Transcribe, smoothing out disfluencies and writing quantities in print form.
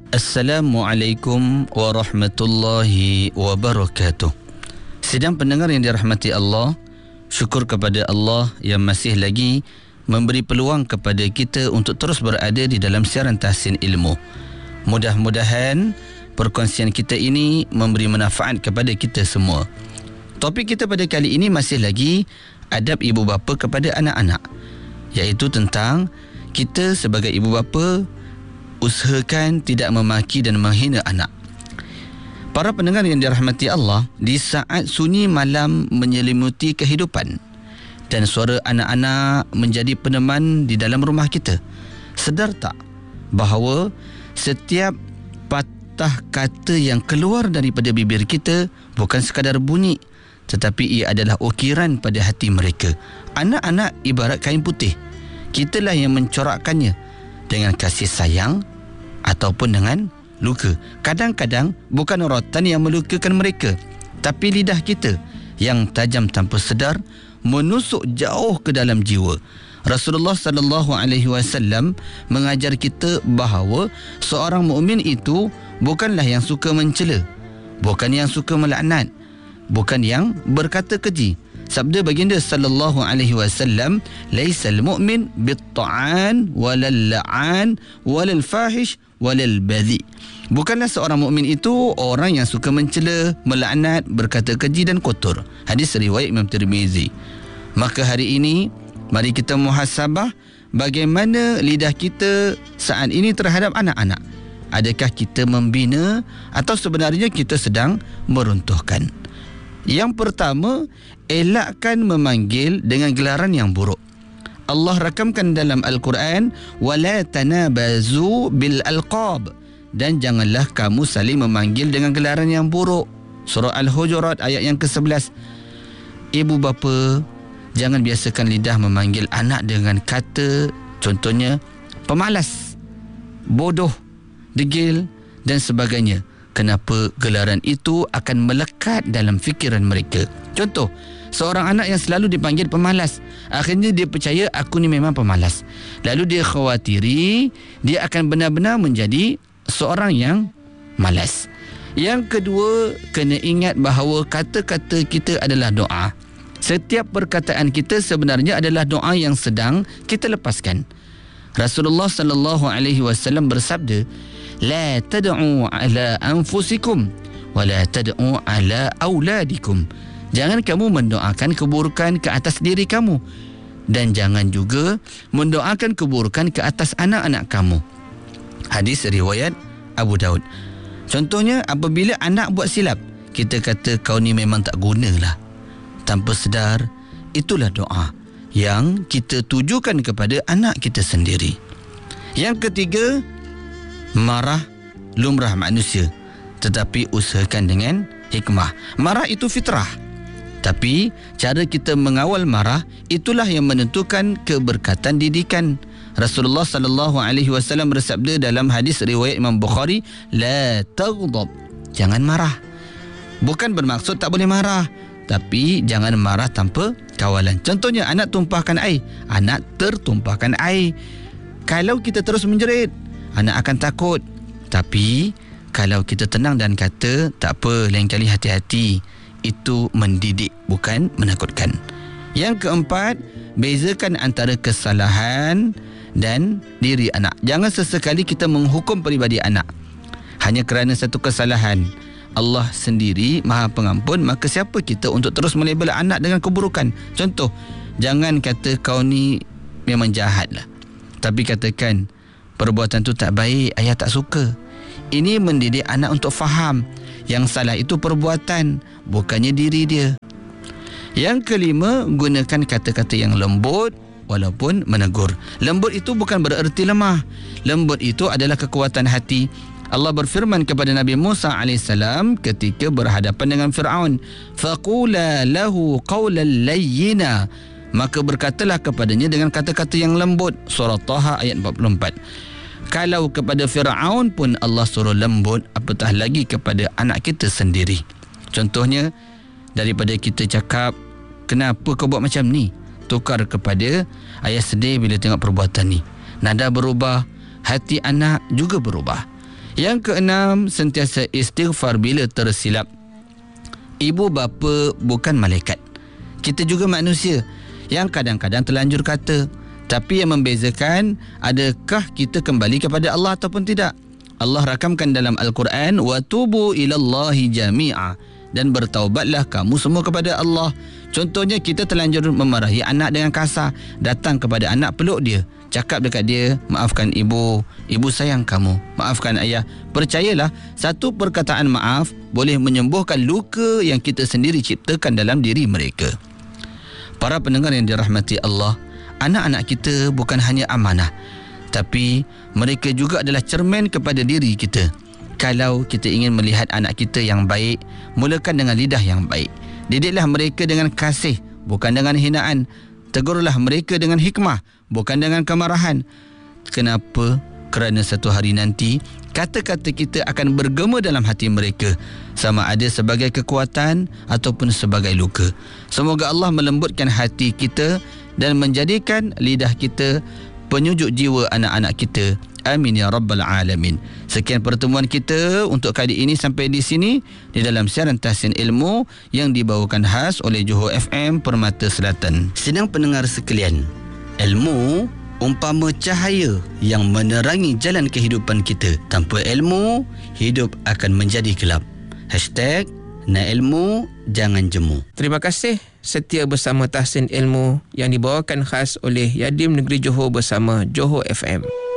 Assalamualaikum warahmatullahi wabarakatuh. Sidang pendengar yang dirahmati Allah, syukur kepada Allah yang masih lagi memberi peluang kepada kita untuk terus berada di dalam siaran tahsin ilmu. Mudah-mudahan perkongsian kita ini memberi manfaat kepada kita semua. Topik kita pada kali ini masih lagi adab ibu bapa kepada anak-anak, iaitu tentang kita sebagai ibu bapa usahakan tidak memaki dan menghina anak. Para pendengar yang dirahmati Allah, di saat sunyi malam menyelimuti kehidupan dan suara anak-anak menjadi peneman di dalam rumah kita, sedar tak bahawa setiap patah kata yang keluar daripada bibir kita bukan sekadar bunyi, tetapi ia adalah ukiran pada hati mereka. Anak-anak ibarat kain putih, kitalah yang mencorakkannya dengan kasih sayang ataupun dengan luka. Kadang-kadang bukan rotan yang melukakan mereka, tapi lidah kita yang tajam tanpa sedar menusuk jauh ke dalam jiwa. Rasulullah sallallahu alaihi wasallam mengajar kita bahawa seorang mukmin itu bukanlah yang suka mencela, bukan yang suka melaknat, bukan yang berkata keji. Sabda baginda sallallahu alaihi wasallam, "Laisal mu'min bit-ta'an walal la'an walal fahish walal badhi." Bukanlah seorang mukmin itu orang yang suka mencela, melaknat, berkata keji dan kotor. Hadis riwayat Imam Tirmizi. Maka hari ini mari kita muhasabah bagaimana lidah kita saat ini terhadap anak-anak. Adakah kita membina atau sebenarnya kita sedang meruntuhkan? Yang pertama, elakkan memanggil dengan gelaran yang buruk. Allah rakamkan dalam Al-Quran, وَلَا تَنَابَزُوا بِالْأَلْقَابِ, dan janganlah kamu saling memanggil dengan gelaran yang buruk. Surah Al-Hujurat ayat yang ke-11. Ibu bapa, jangan biasakan lidah memanggil anak dengan kata, contohnya pemalas, bodoh, degil dan sebagainya. Kenapa? Gelaran itu akan melekat dalam fikiran mereka. Contoh, seorang anak yang selalu dipanggil pemalas, akhirnya dia percaya aku ni memang pemalas. Lalu dia khawatiri dia akan benar-benar menjadi seorang yang malas. Yang kedua, kena ingat bahawa kata-kata kita adalah doa. Setiap perkataan kita sebenarnya adalah doa yang sedang kita lepaskan. Rasulullah sallallahu alaihi wasallam bersabda, "La tad'u ala anfusikum wa la tad'u ala auladikum." Jangan kamu mendoakan keburukan ke atas diri kamu, dan jangan juga mendoakan keburukan ke atas anak-anak kamu. Hadis riwayat Abu Daud. Contohnya, apabila anak buat silap, kita kata kau ni memang tak gunalah. Tanpa sedar, itulah doa yang kita tujukan kepada anak kita sendiri. Yang ketiga, marah lumrah manusia, tetapi usahakan dengan hikmah. Marah itu fitrah, tapi cara kita mengawal marah itulah yang menentukan keberkatan didikan. Rasulullah sallallahu alaihi wasallam bersabda dalam hadis riwayat Imam Bukhari, "La taghdab." Jangan marah. Bukan bermaksud tak boleh marah, tapi jangan marah tanpa kawalan. Contohnya, anak tumpahkan air, anak tertumpahkan air. Kalau kita terus menjerit, anak akan takut. Tapi kalau kita tenang dan kata, tak apa, lain kali hati-hati, itu mendidik, bukan menakutkan. Yang keempat, bezakan antara kesalahan dan diri anak. Jangan sesekali kita menghukum peribadi anak hanya kerana satu kesalahan. Allah sendiri Maha Pengampun, maka siapa kita untuk terus melabel anak dengan keburukan? Contoh, jangan kata kau ni memang jahat lah, tapi katakan perbuatan tu tak baik, ayah tak suka. Ini mendidik anak untuk faham yang salah itu perbuatan, bukannya diri dia. Yang kelima, gunakan kata-kata yang lembut walaupun menegur. Lembut itu bukan bererti lemah. Lembut itu adalah kekuatan hati. Allah berfirman kepada Nabi Musa AS ketika berhadapan dengan Fir'aun, "Faqula lahu qawlan layyina." Maka berkatalah kepadanya dengan kata-kata yang lembut. Surah Taha ayat 44. Kalau kepada Fir'aun pun Allah suruh lembut, apatah lagi kepada anak kita sendiri. Contohnya, daripada kita cakap, "Kenapa kau buat macam ni?" tukar kepada, "Ayah sedih bila tengok perbuatan ni." Nada berubah, hati anak juga berubah. Yang keenam, sentiasa istighfar bila tersilap. Ibu bapa bukan malaikat. Kita juga manusia yang kadang-kadang terlanjur kata. Tapi yang membezakan, adakah kita kembali kepada Allah ataupun tidak? Allah rakamkan dalam Al-Quran, وَتُوبُوا إِلَى اللَّهِ جَمِيعًا, dan bertaubatlah kamu semua kepada Allah. Contohnya, kita terlanjur memarahi anak dengan kasar. Datang kepada anak, peluk dia, cakap dekat dia, maafkan ibu, ibu sayang kamu, maafkan ayah. Percayalah, satu perkataan maaf boleh menyembuhkan luka yang kita sendiri ciptakan dalam diri mereka. Para pendengar yang dirahmati Allah, anak-anak kita bukan hanya amanah, tapi mereka juga adalah cermin kepada diri kita. Kalau kita ingin melihat anak kita yang baik, mulakan dengan lidah yang baik. Didiklah mereka dengan kasih, bukan dengan hinaan. Tegurlah mereka dengan hikmah, bukan dengan kemarahan. Kenapa? Kerana satu hari nanti, kata-kata kita akan bergema dalam hati mereka, sama ada sebagai kekuatan ataupun sebagai luka. Semoga Allah melembutkan hati kita dan menjadikan lidah kita penyujuk jiwa anak-anak kita. Amin ya rabbal alamin. Sekian pertemuan kita untuk kali ini sampai di sini di dalam siaran Tahsin Ilmu yang dibawakan khas oleh Johor FM Permata Selatan. Sidang pendengar sekalian, ilmu umpama cahaya yang menerangi jalan kehidupan kita. Tanpa ilmu, hidup akan menjadi gelap. #Nak ilmu, jangan jemu. Terima kasih setia bersama Tahsin Ilmu yang dibawakan khas oleh Yadim Negeri Johor bersama Johor FM.